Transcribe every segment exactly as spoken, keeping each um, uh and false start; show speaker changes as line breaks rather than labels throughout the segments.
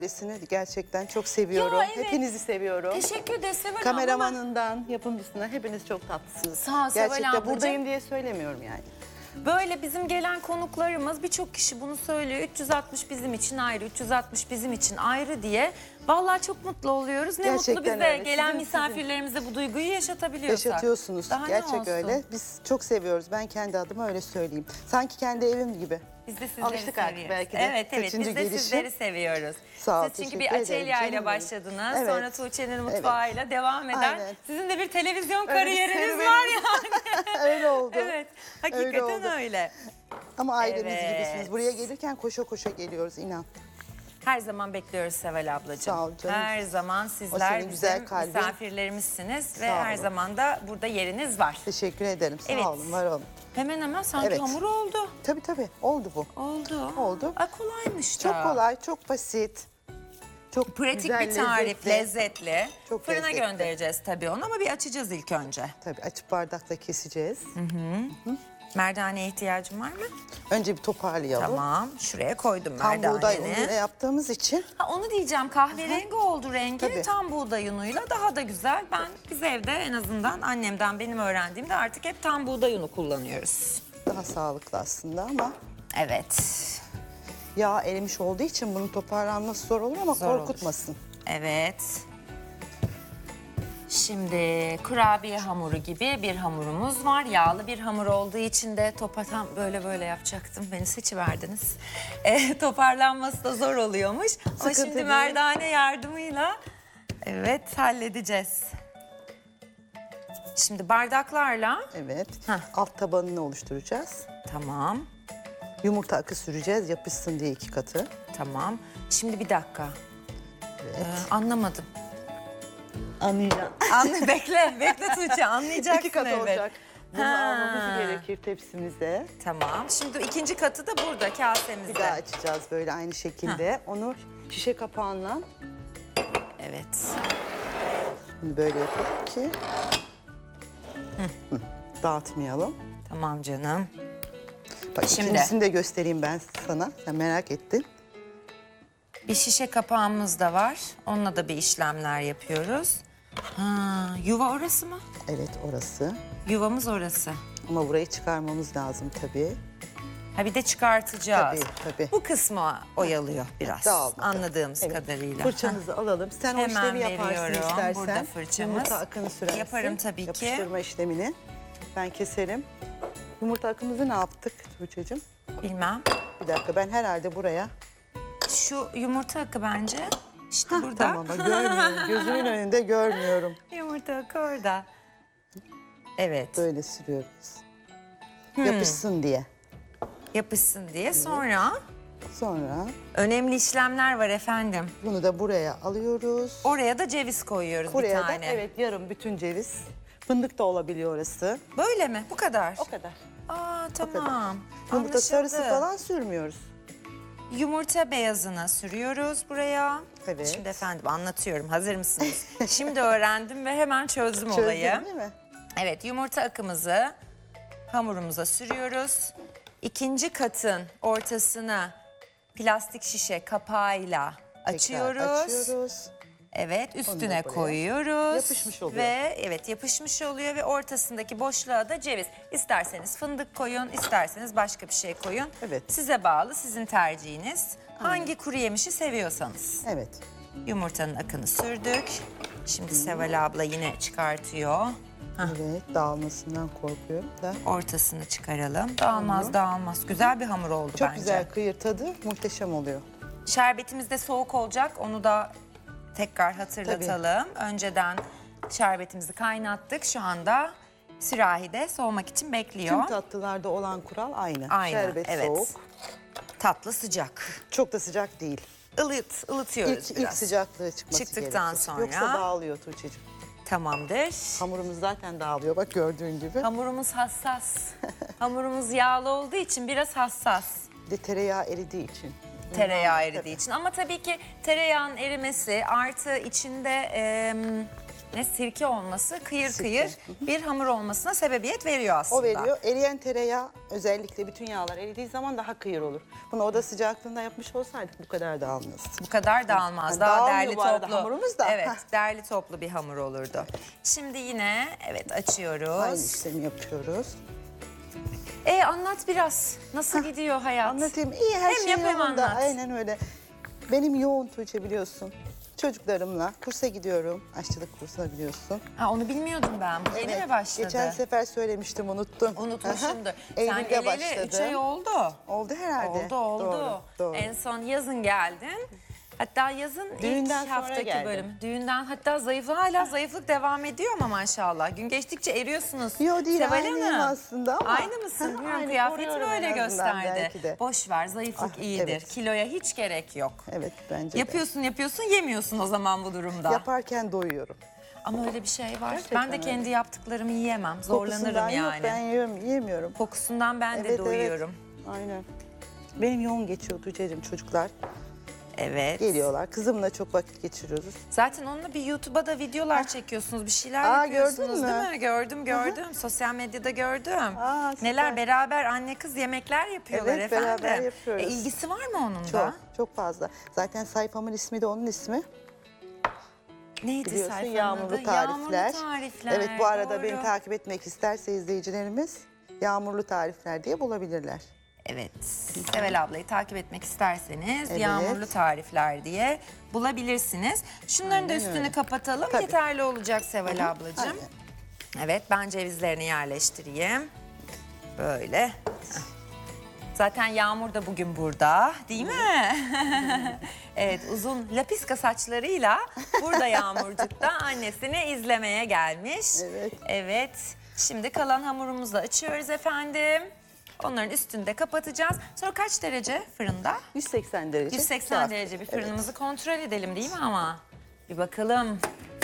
Gerçekten çok seviyorum.
Ya, evet.
Hepinizi seviyorum.
Teşekkür ederiz Seval abla.
Kameramanından yapımcısına hepiniz çok tatlısınız.
Sağ ol Seval
Gerçekten
ablacığım.
buradayım diye söylemiyorum yani.
Böyle bizim gelen konuklarımız birçok kişi bunu söylüyor. üç yüz altmış bizim için ayrı, üç yüz altmış bizim için ayrı diye. Vallahi çok mutlu oluyoruz. Ne
Gerçekten
mutlu bize
öyle.
gelen
Sizin-
misafirlerimize bu duyguyu yaşatabiliyorsak.
Yaşatıyorsunuz.
Daha ne
Gerçek
olsun?
öyle. Biz çok seviyoruz. Ben kendi adıma öyle söyleyeyim. Sanki kendi evim gibi.
Biz de sizleri
Alıştık artık
seviyoruz.
belki de.
Evet evet
Kaçıncı
biz de
gelişim?
sizleri seviyoruz.
Sağ ol,
Siz çünkü
teşekkür
bir
ederim,
atölye
canım
ile
benim.
başladınız.
Evet.
Sonra Tuğçe'nin mutfağıyla devam eden.
Aynen.
Sizin de bir televizyon
Öyle bir
kariyeriniz
serüvenimiz-
var yani.
Öyle oldu.
Evet hakikaten öyle.
oldu. Ama ailemiz
Evet.
gibisiniz. Buraya gelirken koşa koşa geliyoruz inan.
Her zaman bekliyoruz Seval ablacığım.
Sağ ol canım.
Her zaman
O
sizler
senin güzel
bizim
kalbin.
misafirlerimizsiniz ve
Sağ
her
olun.
zaman da burada yeriniz var.
Teşekkür ederim. Sağ
Evet.
olun, var olun.
Hemen hemen sanki
Evet.
hamur oldu.
Tabii tabii. Oldu bu.
Oldu.
Oldu.
Aa, kolaymış da.
Çok kolay, çok basit. Çok
Pratik
güzel,
bir tarif,
lezzetli.
lezzetli.
Çok
Fırına
lezzetli.
göndereceğiz tabii onu ama bir açacağız ilk önce.
Tabii açıp bardakla keseceğiz.
Merdaneye ihtiyacın var mı?
Önce bir toparlayalım.
Tamam. Şuraya koydum
Tam buğday
merdaneni.
unuyla yaptığımız için
Ha, onu diyeceğim, kahverengi oldu rengi.
Tabii.
Tam buğday unuyla daha da güzel. Ben biz evde en azından annemden benim öğrendiğimde artık hep tam buğday unu kullanıyoruz.
daha sağlıklı aslında ama
Evet.
yağ erimiş olduğu için bunun toparlanması zor olur ama
Zor olur.
korkutmasın.
Evet. Şimdi kurabiye hamuru gibi bir hamurumuz var. Yağlı bir hamur olduğu için de topa tam böyle böyle yapacaktım. Beni seçiverdiniz. E, toparlanması da zor oluyormuş. Ama
Sıkıntı
şimdi
değil.
merdane yardımıyla evet halledeceğiz. Şimdi bardaklarla
Evet.
Heh.
Alt tabanını oluşturacağız.
tamam
Yumurta akı süreceğiz yapışsın diye iki katı.
tamam. Şimdi bir dakika.
Evet.
Ee, anlamadım.
Anlayacağım.
Anla, bekle, bekle Tuğçe anlayacaksın
İki katı
evet.
olacak. Bunu
Ha.
almamız gerekir tepsimize.
Tamam. Şimdi ikinci katı da burada kasemizde.
Bir daha açacağız böyle aynı şekilde. Onu şişe kapağıyla
Evet.
böyle yapalım ki Hı, dağıtmayalım.
Tamam canım.
Bak
Şimdi.
ikincisini de göstereyim ben sana. Sen merak ettin.
Bir şişe kapağımız da var. Onunla da bir işlemler yapıyoruz. Ha, yuva orası mı?
Evet orası.
Yuvamız orası.
Ama burayı çıkarmamız lazım tabii.
Ha bir de çıkartacağız.
Tabii, tabii.
Bu kısmı oyalıyor biraz.
Dağılmadı.
Anladığımız
Evet.
kadarıyla.
Fırçamızı alalım. Sen o
Hemen
işlemi yaparsın
veriyorum.
istersen.
Burada fırçamız.
Yumurta akını sürersin.
Yaparım tabii ki.
Yapıştırma işlemini. Ben keserim. Yumurta akımızı ne yaptık Tuğçe'cim?
Bilmem.
Bir dakika ben herhalde buraya.
Şu yumurta akı bence. İşte
Hah,
burada.
tamam ama görmüyorum. Gözümün önünde görmüyorum.
Yumurta akı orada. Evet.
Böyle sürüyoruz.
Hmm.
Yapışsın diye.
Yapışsın diye. Sonra
Sonra
önemli işlemler var efendim.
bunu da buraya alıyoruz.
Oraya da ceviz koyuyoruz
Buraya
bir
da
tane.
evet yarım bütün ceviz. Fındık da olabiliyor orası.
Böyle mi? Bu kadar.
O kadar.
Aa tamam.
Yumurta
Anlaşıldı.
sarısı falan sürmüyoruz.
Yumurta beyazını sürüyoruz buraya.
Evet.
Şimdi efendim anlatıyorum. Hazır mısınız? Şimdi öğrendim ve hemen çözdüm
Çözdün
olayı.
değil mi?
Evet, yumurta akımızı hamurumuza sürüyoruz. İkinci katın ortasına plastik şişe kapağıyla
Tekrar
açıyoruz.
açıyoruz.
Evet, üstüne
buraya.
koyuyoruz.
Yapışmış oluyor.
Ve evet yapışmış oluyor ve ortasındaki boşluğa da ceviz. İsterseniz fındık koyun, isterseniz başka bir şey koyun.
Evet.
Size bağlı, sizin tercihiniz. Hangi kuru yemişi seviyorsanız.
Evet.
Yumurtanın akını sürdük. Şimdi Seval abla yine çıkartıyor.
Evet dağılmasından korkuyorum da.
Ortasını çıkaralım. Dağılmaz dağılmaz. Güzel bir hamur oldu
Çok
bence.
güzel kıyır tadı muhteşem oluyor.
Şerbetimiz de soğuk olacak. Onu da tekrar hatırlatalım. Önceden şerbetimizi kaynattık. Şu anda sürahide soğumak için bekliyor.
Tüm tatlılarda olan kural aynı.
Aynı,
Şerbet
evet.
soğuk.
Tatlı sıcak.
Çok da sıcak değil.
Ilıt, ılıtıyoruz
İlk,
biraz.
ilk sıcaklığı çıkması
Çıktıktan
gerekir.
sonra-
Yoksa dağılıyor Tuğçe'cim.
Tamamdır.
Hamurumuz zaten dağılıyor bak gördüğün gibi.
Hamurumuz hassas. Hamurumuz yağlı olduğu için biraz hassas.
Bir de tereyağı eridiği için.
Tereyağı eridiği için. Ama tabii ki tereyağın erimesi artı içinde e, ne sirke olması kıyır
Sirke.
kıyır bir hamur olmasına sebebiyet veriyor aslında.
O veriyor. Eriyen tereyağı özellikle bütün yağlar eridiği zaman daha kıyır olur. Bunu oda sıcaklığında yapmış olsaydık bu kadar dağılmaz.
Bu kadar dağılmaz.
Yani
Daha
dağılmıyor
derli
bu arada
toplu.
hamurumuz da.
Evet,
Heh.
derli toplu bir hamur olurdu. Şimdi yine evet açıyoruz.
Aynı işlemi yapıyoruz.
E anlat biraz. Nasıl gidiyor hayat?
Anlatayım. İyi her
Hem
şey
yap hem
yolunda.
anlat.
Aynen öyle. Benim yoğun Tuğçe biliyorsun. Çocuklarımla kursa gidiyorum. Aşçılık kursuna biliyorsun.
Ha, onu bilmiyordum ben. Bu yeni
Evet,
mi başladı?
Geçen sefer söylemiştim, unuttum.
Unutmuşumdur. Sen
Eylül'de
el ele
başladı.
üç ay oldu.
Oldu herhalde.
Oldu oldu.
Doğru, doğru.
En son yazın geldin. Hatta yazın
Düğünden
ilk
sonra
haftaki
geldim.
bölüm. Düğünden hatta zayıflık hala zayıflık devam ediyor ama maşallah. Gün geçtikçe eriyorsunuz.
Yo değil,
Seval
aynıyım
Hanım.
aslında ama.
Aynı mısın?
Aynı,
Bilmiyorum, kıyafetin
koruyorum
öyle
en azından
gösterdi.
belki de.
Boş ver, zayıflık
Ah,
iyidir.
evet.
Kiloya hiç gerek yok.
Evet bence de.
Yapıyorsun yapıyorsun yemiyorsun o zaman bu durumda.
Yaparken doyuyorum.
Ama öyle bir şey var.
Gerçekten
ben de
öyle.
kendi yaptıklarımı yiyemem. Zorlanırım
Kokusundan
yani.
yok, ben yiyorum, yiyemiyorum.
Kokusundan ben de
Evet,
doyuyorum.
evet. Aynen. Benim yoğun geçiyor Tuğçe'cim, çocuklar
Evet.
geliyorlar. Kızımla çok vakit geçiriyoruz.
Zaten onunla bir YouTube'a da videolar çekiyorsunuz. Bir şeyler
Aa,
yapıyorsunuz
gördün mü?
değil mi? Gördüm gördüm. Sosyal medyada gördüm.
Aa, süper.
Neler beraber anne kız yemekler yapıyorlar
Evet,
efendim.
beraber yapıyoruz.
E, ilgisi var mı onun
Çok,
da?
çok fazla. Zaten sayfamın ismi de onun ismi.
Neydi
Biliyorsun
sayfanın
Yağmurlu
adı?
Tarifler.
Yağmurlu tarifler.
Evet, bu arada
doğru.
beni takip etmek isterse izleyicilerimiz Yağmurlu Tarifler diye bulabilirler.
Evet. Seval ablayı takip etmek isterseniz
Evet.
Yağmurlu Tarifler diye bulabilirsiniz. Şunların da
Aynen
üstünü
öyle.
kapatalım.
Tabii.
Yeterli olacak Seval ablacığım.
Aynen.
Evet, ben cevizlerini yerleştireyim. Böyle. Heh. Zaten Yağmur da bugün burada, değil mi? Evet, uzun lapiska saçlarıyla burada Yağmurcuk da annesini izlemeye gelmiş.
Evet.
Evet. Şimdi kalan hamurumuzu da açıyoruz efendim. Onların üstünü de kapatacağız. Sonra kaç derece fırında?
yüz seksen derece.
yüz seksen
Saat.
derece bir fırınımızı kontrol edelim değil mi ama? Bir bakalım.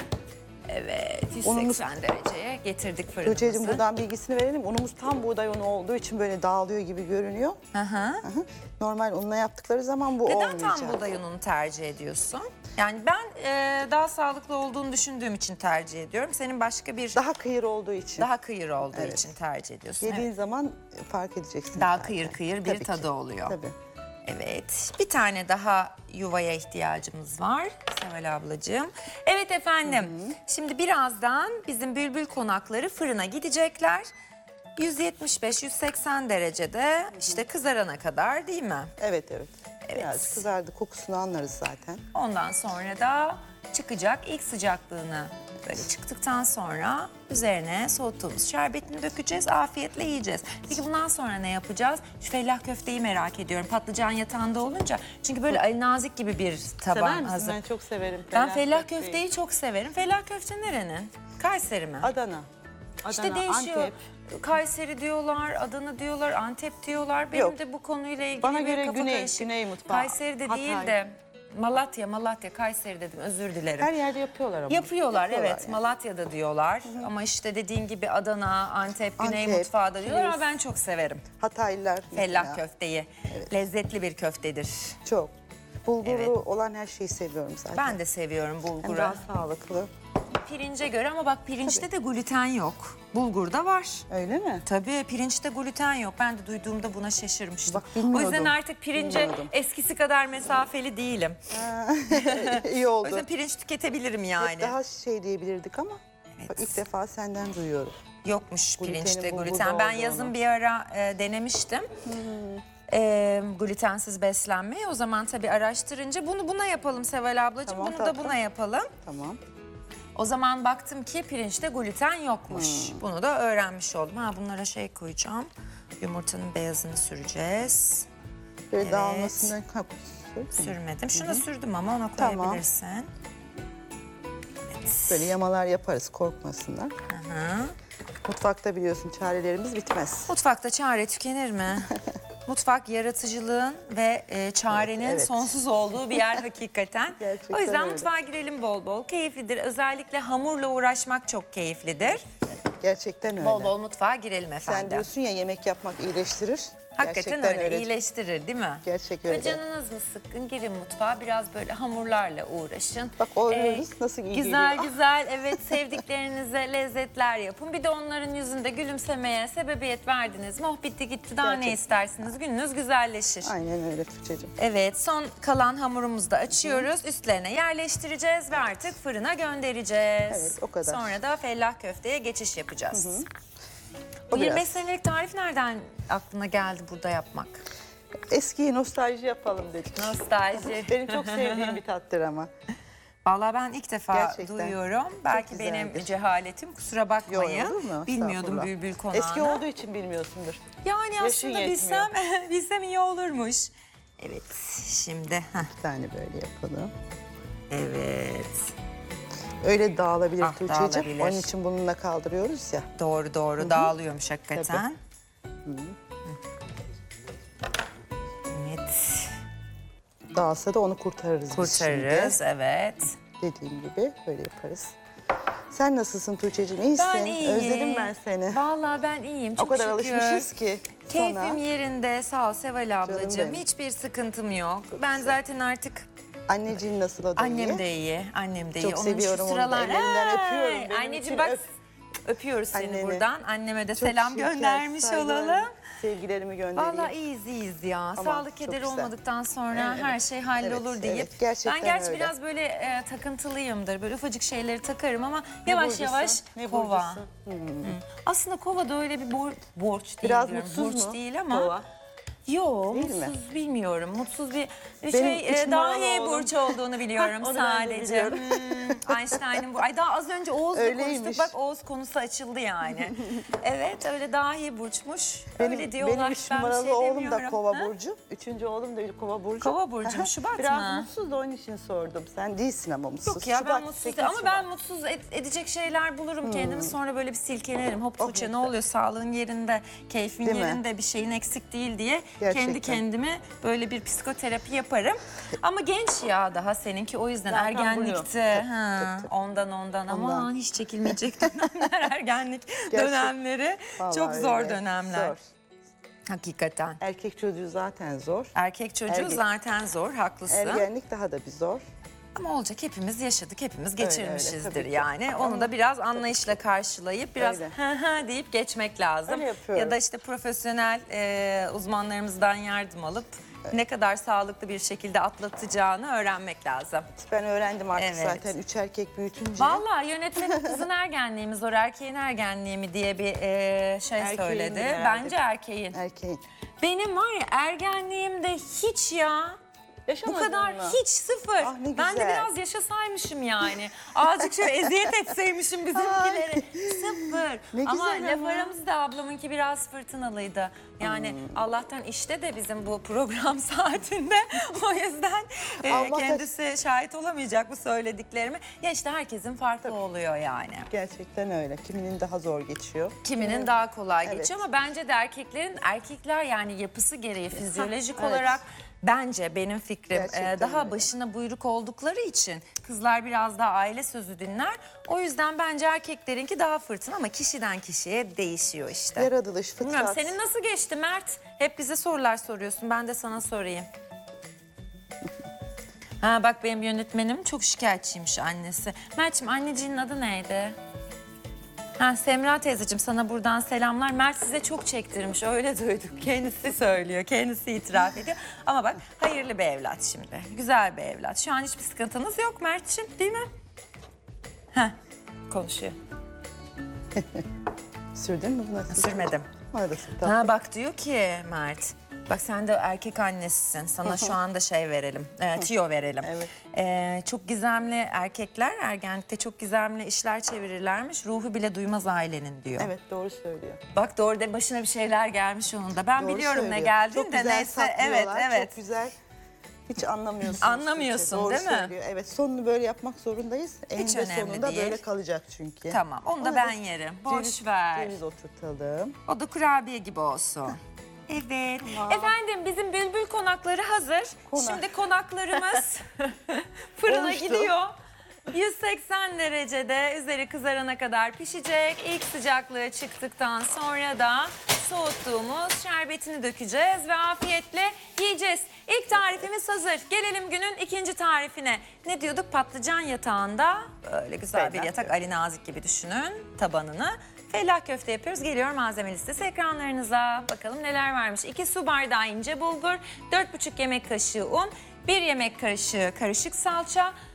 Evet, yüz seksen dereceye getirdik fırınımızı.
Tuğçe'cim buradan bilgisini verelim. Unumuz tam buğday unu olduğu için böyle dağılıyor gibi görünüyor.
Hı hı.
Hı hı. Normal unla yaptıkları zaman bu
Neden
olmayacak.
tam buğday ununu tercih ediyorsun? Yani ben e, daha sağlıklı olduğunu düşündüğüm için tercih ediyorum. Senin başka bir daha,
Daha kıyır olduğu için.
kıyır olduğu
Evet.
için tercih ediyorsun.
Yediğin
Evet.
zaman fark edeceksin.
Daha
zaten.
kıyır kıyır bir
Tabii
tadı
ki.
oluyor.
Tabii.
Evet, bir tane daha yuvaya ihtiyacımız var Seval ablacığım. Evet efendim, şimdi birazdan bizim bülbül konakları fırına gidecekler. yüz yetmiş beş yüz seksen derecede işte kızarana kadar değil mi?
Evet evet.
Evet.
Biraz kızardı, kokusunu anlarız zaten.
Ondan sonra da çıkacak ilk sıcaklığını böyle çıktıktan sonra üzerine soğuttuğumuz şerbetini dökeceğiz. Afiyetle yiyeceğiz. Peki bundan sonra ne yapacağız? Şu fellah köfteyi merak ediyorum. Patlıcan yatağında olunca. Çünkü böyle Ali Nazik gibi bir taban
Sever misin?
hazır.
Ben çok severim.
Ben fellah köfteyi çok severim. Fellah köfte nerenin? Kayseri mi?
Adana.
İşte
Adana,
değişiyor.
Antep.
Kayseri diyorlar, Adana diyorlar, Antep diyorlar. Benim
Yok.
de bu konuyla ilgili
Bana
bir
göre
kafa
güney,
karışık.
güney mutfağı.
Kayseri'de değil
Hatay.
de Malatya, Malatya, Kayseri dedim, özür dilerim.
Her yerde yapıyorlar ama.
Yapıyorlar, evet,
yani.
Malatya'da diyorlar ama işte dediğin gibi Adana, Antep, Güney
Antep,
mutfağı da diyorlar ama
Kilis.
ben çok severim
Hataylılar.
fellah
mesela.
köfteyi. Lezzetli bir köftedir.
Çok. Bulgurlu
Evet.
olan her şeyi seviyorum zaten.
Ben de seviyorum
Hem
bulguru.
daha sağlıklı.
Pirince göre ama bak pirinçte de gluten yok. Bulgurda var.
Öyle mi?
Tabii pirinçte gluten yok. Ben de duyduğumda buna şaşırmıştım.
Bak,
o
bilmiyordum.
yüzden artık pirince
Bilmiyordum.
eskisi kadar mesafeli değilim.
İyi
O
oldu.
yüzden pirinç tüketebilirim
Hep
yani.
daha şey diyebilirdik ama
Evet.
bak ilk defa senden duyuyorum.
Yokmuş
Glutenin
pirinçte
bulgurda
gluten. Ben
olduğunu.
yazın bir ara e, denemiştim. E, glutensiz beslenmeyi. O zaman tabii araştırınca bunu buna yapalım Seval ablacığım.
Tamam,
bunu da
tatlım.
buna yapalım.
Tamam.
O zaman baktım ki pirinçte gluten yokmuş.
Hmm.
Bunu da öğrenmiş oldum. Ha bunlara şey koyacağım. Yumurtanın beyazını süreceğiz.
Böyle
Evet.
dağılmasından ha, sür.
Sürmedim. Şuna sürdüm ama ona
Tamam.
koyabilirsin.
Böyle yamalar yaparız, korkmasınlar.
Hı.
Mutfakta biliyorsun çarelerimiz bitmez.
Mutfakta çare tükenir mi? Mutfak yaratıcılığın ve e, çarenin
Evet, evet.
sonsuz olduğu bir yer hakikaten.
Gerçekten
O yüzden
öyle.
mutfağa girelim bol bol. Keyiflidir. Özellikle hamurla uğraşmak çok keyiflidir.
Gerçekten öyle.
Bol bol mutfağa girelim
Sen
efendim.
diyorsun ya yemek yapmak iyileştirir.
Hakikaten
Gerçekten
öyle,
öyle.
iyileştirir değil mi?
Gerçek
Böyle
öyle.
canınız mı sıkkın? Girin mutfağa, biraz böyle hamurlarla uğraşın.
Bak oynuyoruz, nasıl iyi
Güzel
geliyor.
güzel, evet, sevdiklerinize lezzetler yapın. Bir de onların yüzünde gülümsemeye sebebiyet verdiniz mi? Oh, bitti gitti, daha ne
Gerçek.
istersiniz? Gününüz güzelleşir.
Aynen öyle Tuğçe'cim.
Evet, son kalan hamurumuzu da açıyoruz. Üstlerine yerleştireceğiz ve artık fırına göndereceğiz.
Evet, o kadar.
Sonra da fellah köfteye geçiş yapacağız. Bu
O biraz.
yirmi beş senelik tarif nereden aklına geldi burada yapmak?
Eskiyi nostalji yapalım dedik.
Nostalji.
Benim çok sevdiğim bir tattır ama.
Vallahi ben ilk defa
Gerçekten.
duyuyorum. Belki benim
güzeldir.
cehaletim, kusura
Yok,
bakmayın.
olur mu?
Bilmiyordum
Estağfurullah.
bülbül konağını.
Eski olduğu için bilmiyorsundur.
Yani
Yaşın
aslında
yetmiyor.
bilsem, bilsem iyi olurmuş. Evet, şimdi. heh,
Bir tane böyle yapalım.
Evet.
Öyle dağılabilir
Ah,
Tuğçe'cim.
dağılabilir.
Onun için bununla kaldırıyoruz ya.
Doğru doğru dağılıyormuş hakikaten. Evet,
Dağılsa da onu kurtarırız biz
kurtarırız, evet.
şimdi. Dediğim gibi böyle yaparız. Sen nasılsın Tuğçe'cim? İyisin.
Ben iyiyim.
Özledim ben seni.
Vallahi ben iyiyim, çok
O kadar
şükür.
alışmışız ki
Keyfim
sana.
yerinde, sağ ol Seval ablacığım.
benim.
Hiçbir sıkıntım yok. Ben zaten artık
Anneciğin nasıl o da
annem
iyi?
de iyi, annem de iyi.
Çok
Onun
seviyorum
şu
onu da.
sıralar...
Ellerinden
Ay,
öpüyorum. Benim
anneciğim
için
bak,
öp.
öpüyoruz seni
Anneni.
buradan. Anneme de
Çok
selam
şeker,
göndermiş
saygılarımı,
olalım.
Sevgilerimi göndereyim.
Vallahi iyiyiz iyiyiz ya.
çok
Sağlık kederi
güzel.
olmadıktan sonra
Evet,
her şey hallolur
evet,
deyip.
evet, gerçekten
ben gerçi
öyle.
biraz böyle e, takıntılıyımdır. Böyle ufacık şeyleri takarım ama yavaş
burcusun?
yavaş
Ne
kova.
burcusun?
Hı. Aslında kova da öyle bir bor borç değil
Biraz
diyorum.
mutsuz
Borç
mu?
değil ama.
Kova.
Yok,
Değil mi?
mutsuz bilmiyorum. Mutsuz bir bir
Benim
şey
üç
e,
numaralı
dahi
oğlum.
burç olduğunu biliyorum
Onu ben de
sadece.
biliyorum.
Hmm, Einstein'ın bu. Ay daha az önce Oğuz'la
Öyleymiş.
konuştuk. Bak Oğuz konusu açıldı yani. Evet, öyle dahi burçmuş.
Benim,
öyle diyorlar.
benim üç
ben bir
numaralı
şey
oğlum da
demiyorum.
kova
Ha?
burcu. Üçüncü oğlum da kova burcu.
Kova burcu mu? Şubat
Biraz
mı?
mutsuz da onun için sordum. Sen değilsin ama mutsuz.
Yok ya, ben
Şubat,
mutsuz
sekiz
değilim ama ben
Şubat.
mutsuz ed- edecek şeyler bulurum kendimi, sonra böyle bir silkelerim. Hop
Oh,
Tuğçe
ne
ne oluyor, sağlığın yerinde, keyfin
Değil mi?
yerinde, bir şeyin eksik değil diye
Gerçekten.
kendi kendime böyle bir psikoterapi yaparım. Ama genç ya daha seninki, o yüzden
Zaten
ergenlikte.
buluyor.
Ha,
Tabii, tabii.
ondan ondan ama
Ondan.
hiç çekilmeyecek dönemler ergenlik
Gerçek.
dönemleri.
Vallahi
Çok zor
öyle.
dönemler.
Zor.
Hakikaten.
Erkek çocuğu zaten zor.
Erkek çocuğu
Ergen-
zaten zor, haklısın.
Ergenlik daha da bir zor.
Ama olacak, hepimiz yaşadık, hepimiz
öyle,
geçirmişizdir
tabii ki.
yani. Onu da biraz anlayışla karşılayıp biraz
Öyle.
hı hı deyip geçmek lazım.
Öyle yapıyorum.
Ya da işte profesyonel e, uzmanlarımızdan yardım alıp ne kadar sağlıklı bir şekilde atlatacağını öğrenmek lazım.
Ben öğrendim artık
Evet.
zaten üç erkek büyütünce.
Vallahi yönetmenin kızın ergenliği mi zor, erkeğin ergenliği mi diye bir e, şey
Erkeğin
söyledi.
herhalde.
Bence erkeğin.
Erkeğin.
Benim var ya ergenliğimde hiç ya. Bu
Yaşamadın
kadar
mı?
hiç, sıfır.
Ah, ne
Ben de
güzel.
biraz yaşasaymışım yani. Azıcık şöyle eziyet etseymişim bizimkilere. Sıfır.
Ne
ama
güzel
laf
ama.
aramızda ablamınki biraz fırtınalıydı. Yani Allah'tan işte de bizim bu program saatinde. O yüzden e,
Allah'tan-
kendisi şahit olamayacak bu söylediklerimi. Ya işte herkesin farklı oluyor yani.
Gerçekten öyle. Kiminin daha zor geçiyor.
Kiminin daha kolay
Evet.
geçiyor ama bence de erkeklerin, erkekler yani yapısı gereği fizyolojik
evet.
olarak bence benim fikrim
Gerçekten
e, daha
öyle.
başına buyruk oldukları için kızlar biraz daha aile sözü dinler. O yüzden bence erkeklerinki daha fırtına ama kişiden kişiye değişiyor işte.
Yaratılış, fıtrat.
Bilmiyorum, senin nasıl geçti Mert? Hep bize sorular soruyorsun, ben de sana sorayım. Ha bak, benim yönetmenim çok şikayetçiymiş annesi. Mert'ciğim, anneciğinin adı neydi? Ha, Semra teyzeciğim, sana buradan selamlar. Mert size çok çektirmiş, öyle duyduk. Kendisi söylüyor, kendisi itiraf ediyor. Ama bak, hayırlı bir evlat şimdi. Güzel bir evlat. Şu an hiçbir sıkıntınız yok Mert'ciğim, değil mi? Heh, konuşuyor.
Sürdün mü buna?
Sürmedim.
Oradasın, tamam.
Ha bak, diyor ki Mert, bak sen de erkek annesisin. Sana şu anda şey verelim, e, tüyo verelim.
Evet.
E, çok gizemli erkekler ergenlikte çok gizemli işler çevirirlermiş. Ruhu bile duymaz ailenin diyor.
Evet, doğru söylüyor.
Bak doğru, de başına bir şeyler gelmiş onun da. Ben
Doğru
biliyorum ne
söylüyor.
geldiğini
Çok
de
güzel
neyse. Evet
saklıyorlar,
evet.
Çok güzel. Hiç anlamıyorsun.
Anlamıyorsun,
Doğru
değil mi?
söylüyor. Evet, sonunu böyle yapmak zorundayız. Eninde
önemli
sonunda
değil.
böyle kalacak çünkü.
Tamam, onu da
Ona
ben yerim. Boş
ceviz,
ver.
Ceviz oturtalım.
O da kurabiye gibi olsun. Evet. Efendim, bizim bülbül konakları hazır.
Konak.
Şimdi konaklarımız fırına
Oluştu.
gidiyor. yüz seksen derecede üzeri kızarana kadar pişecek. İlk sıcaklığı çıktıktan sonra da soğuttuğumuz şerbetini dökeceğiz ve afiyetle yiyeceğiz. İlk tarifimiz hazır. Gelelim günün ikinci tarifine. Ne diyorduk? Patlıcan yatağında böyle güzel bir
Fellah
yatak,
köfte.
Ali Nazik gibi düşünün tabanını. Fellah köfte yapıyoruz. Geliyor malzeme listesi ekranlarınıza. Bakalım neler varmış. iki su bardağı ince bulgur, dört buçuk yemek kaşığı un, bir yemek kaşığı karışık salça,